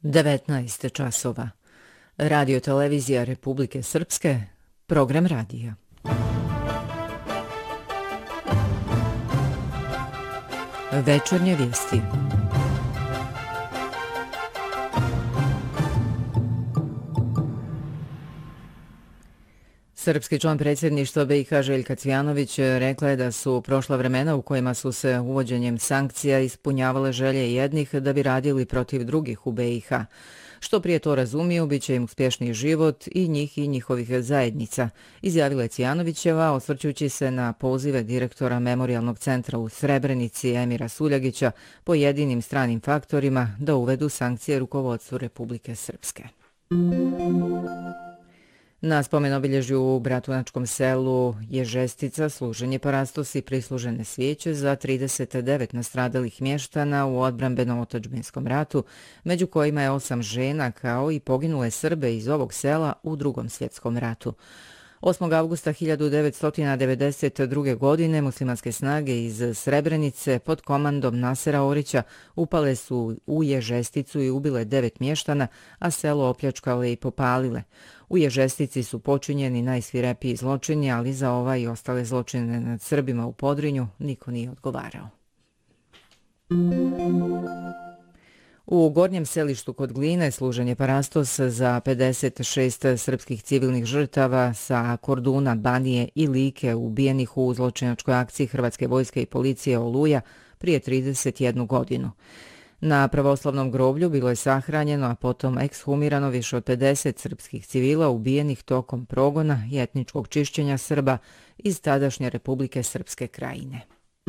19 časova. Radio televizija Republike Srpske, program radija. Večernje vijesti. Srpski član predsjedništva BiH Željka Cvijanović rekla je da su prošla vremena u kojima su se uvođenjem sankcija ispunjavale želje jednih da bi radili protiv drugih u BiH. Što prije to razumiju, bit će im uspješniji život i njih i njihovih zajednica, izjavila je Cvijanovićeva, osvrćući se na pozive direktora Memorijalnog centra u Srebrenici Emira Suljagića pojedinim stranim faktorima da uvedu sankcije rukovodstvu Republike Srpske. Na spomen obilježju u Bratunačkom selu Ježestica služen je parastos i prislužene svijeće za 39 nastradalih mještana u odbrambeno-otadžbinskom ratu, među kojima je 8 žena kao i poginule Srbe iz ovog sela u Drugom svjetskom ratu. 8. avgusta 1992. godine muslimanske snage iz Srebrenice pod komandom Nasera Orića upale su u Ježesticu i ubile 9 mještana, a selo opljačkale i popalile. U Ježestici su počinjeni najsvirepiji zločini, ali za ovaj i ostale zločine nad Srbima u Podrinju niko nije odgovarao. U Gornjem Selištu kod Gline služen je parastos za 56 srpskih civilnih žrtava sa Korduna, Banije i Like ubijenih u zločinačkoj akciji Hrvatske vojske i policije Oluja prije 31 godinu. Na pravoslavnom groblju bilo je sahranjeno, a potom ekshumirano više od 50 srpskih civila ubijenih tokom progona i etničkog čišćenja Srba iz tadašnje Republike Srpske Krajine.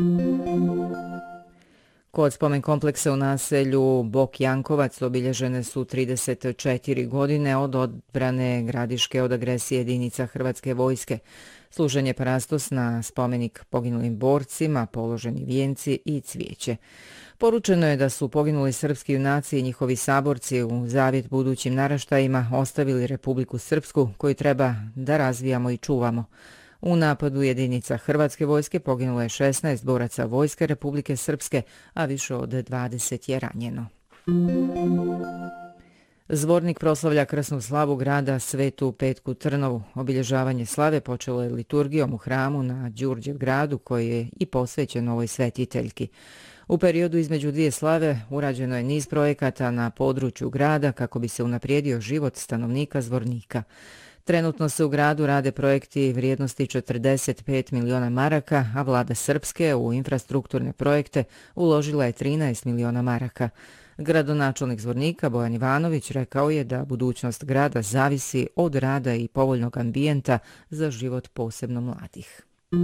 Kod spomen kompleksa u naselju Bok Jankovac obilježene su 34 godine od odbrane Gradiške od agresije jedinica Hrvatske vojske. Služen je parastos na spomenik poginulim borcima, položeni vijenci i cvijeće. Poručeno je da su poginuli srpski junaci i njihovi saborci u zavjet budućim naraštajima ostavili Republiku Srpsku koju treba da razvijamo i čuvamo. U napadu jedinica Hrvatske vojske poginulo je 16 boraca Vojske Republike Srpske, a više od 20 je ranjeno. Zvornik proslavlja krsnu slavu grada Svetu Petku Trnovu. Obilježavanje slave počelo je liturgijom u hramu na Đurđevgradu koji je i posvećen ovoj svetiteljki. U periodu između dvije slave urađeno je niz projekata na području grada kako bi se unaprijedio život stanovnika Zvornika. Trenutno se u gradu rade projekti vrijednosti 45 miliona maraka, a vlada Srpske u infrastrukturne projekte uložila je 13 miliona maraka. Gradonačelnik Zvornika Bojan Ivanović rekao je da budućnost grada zavisi od rada i povoljnog ambijenta za život posebno mladih.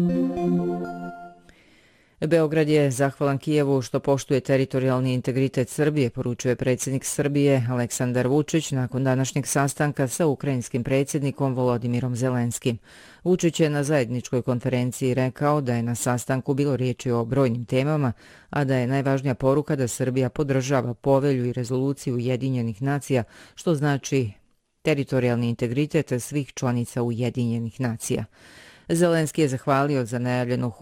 Beograd je zahvalan Kijevu što poštuje teritorijalni integritet Srbije, poručuje predsjednik Srbije Aleksandar Vučić nakon današnjeg sastanka sa ukrajinskim predsjednikom Volodimirom Zelenskim. Vučić je na zajedničkoj konferenciji rekao da je na sastanku bilo riječi o brojnim temama, a da je najvažnija poruka da Srbija podržava povelju i rezoluciju Ujedinjenih nacija, što znači teritorijalni integritet svih članica Ujedinjenih nacija. Zelenski je zahvalio za najavljenu